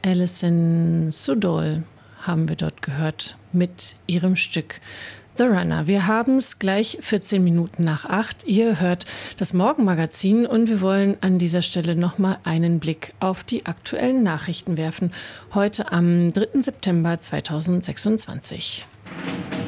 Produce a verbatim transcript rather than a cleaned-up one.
Alison Sudol haben wir dort gehört mit ihrem Stück The Runner. Wir haben es gleich vierzehn Minuten nach acht. Ihr hört das Morgenmagazin und wir wollen an dieser Stelle nochmal einen Blick auf die aktuellen Nachrichten werfen. Heute am dritten September zweitausendsechsundzwanzig.